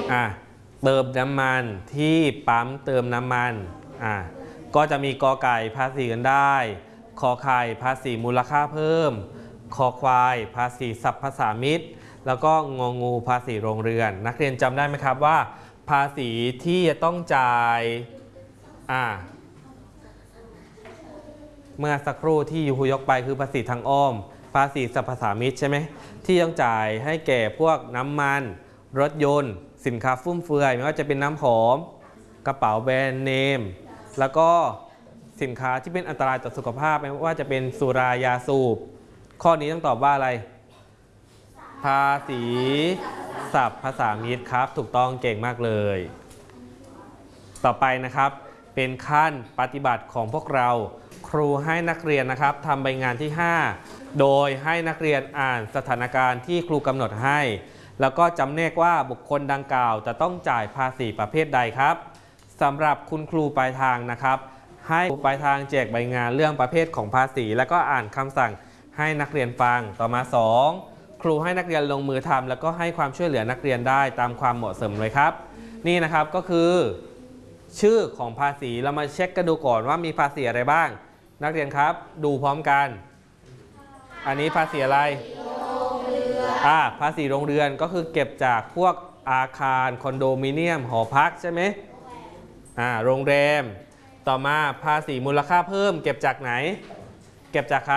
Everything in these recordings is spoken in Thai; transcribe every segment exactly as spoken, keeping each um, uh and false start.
อ่ะเติมน้ำมันที่ปั๊มเติมน้ำมันอ่ะก็จะมีกอไก่ภาษีกันได้ขอไข่ภาษีมูลค่าเพิ่มคอควายภาษีสรรพสามิตแล้วก็งองูภาษีโรงเรือนนักเรียนจำได้ไหมครับว่าภาษีที่จะต้องจ่ายอ่ะเมื่อสักครู่ที่ยูฮูยกไปคือภาษีทางอ้อมภาษีสรรพสามิตใช่ไหมที่ต้องจ่ายให้แก่พวกน้ำมันรถยนต์สินค้าฟุ่มเฟือยไม่ว่าจะเป็นน้ำหอมกระเป๋าแบรนด์เนมแล้วก็สินค้าที่เป็นอันตรายต่อสุขภาพไม่ว่าจะเป็นสุรายาสูบข้อนี้ต้องตอบว่าอะไรภาษีสรรพสามิตครับถูกต้องเก่งมากเลยต่อไปนะครับเป็นขั้นปฏิบัติของพวกเราครูให้นักเรียนนะครับทำใบงานที่ห้าโดยให้นักเรียนอ่านสถานการณ์ที่ครูกำหนดให้แล้วก็จำแนกว่าบุคคลดังกล่าวจะต้องจ่ายภาษีประเภทใดครับสำหรับคุณครูปลายทางนะครับให้ครูปลายทางแจกใบงานเรื่องประเภทของภาษีแล้วก็อ่านคำสั่งให้นักเรียนฟังต่อมาสองครูให้นักเรียนลงมือทำแล้วก็ให้ความช่วยเหลือนักเรียนได้ตามความเหมาะสมเลยครับนี่นะครับก็คือชื่อของภาษีเรามาเช็คกันดูก่อนว่ามีภาษีอะไรบ้างนักเรียนครับดูพร้อมกันอันนี้ภาษีอะไรอ่าภาษีโรงเรือนก็คือเก็บจากพวกอาคารคอนโดมิเนียมหอพักใช่ไหมอ่าโรงแรมต่อมาภาษีมูลค่าเพิ่มเก็บจากไหนเก็บจากใคร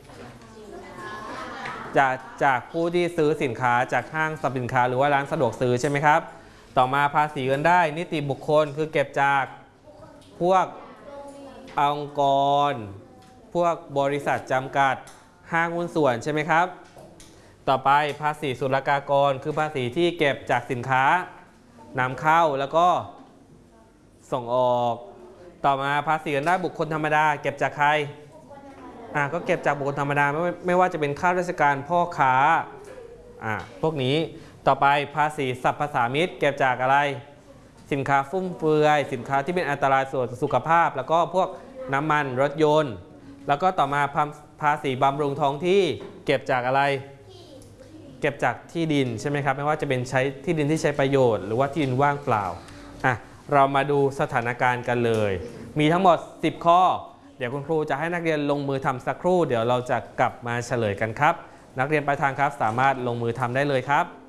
จากจากผู้ที่ซื้อสินค้าจากห้างสรรพสินค้าหรือว่าร้านสะดวกซื้อใช่ไหมครับต่อมาภาษีเงินได้นิติบุคคลคือเก็บจากพวกองค์กรพวกบริษัทจำกัดห้างหุ้นส่วนใช่ไหมครับต่อไปภาษีศุลกากรคือภาษีที่เก็บจากสินค้านำเข้าแล้วก็ส่งออกต่อมาภาษีเงินได้บุคคลธรรมดาเก็บจากใครอ่าก็เก็บจากบุคคลธรรมดาไม่ไม่ว่าจะเป็นข้าราชการพ่อค้าอ่าพวกนี้ต่อไปภาษีสรรพสามิตเก็บจากอะไรสินค้าฟุ่มเฟือยสินค้าที่เป็นอันตรายต่อสุขภาพแล้วก็พวกน้ำมันรถยนต์แล้วก็ต่อมาภาษีบำรุงท้องที่เก็บจากอะไรเก็บจากที่ดินใช่ไหมครับไม่ว่าจะเป็นใช้ที่ดินที่ใช้ประโยชน์หรือว่าที่ดินว่างเปล่าอ่ะเรามาดูสถานการณ์กันเลยมีทั้งหมดสิบข้อเดี๋ยวคุณครูจะให้นักเรียนลงมือทำสักครู่เดี๋ยวเราจะกลับมาเฉลยกันครับนักเรียนปลายทางครับสามารถลงมือทำได้เลยครับ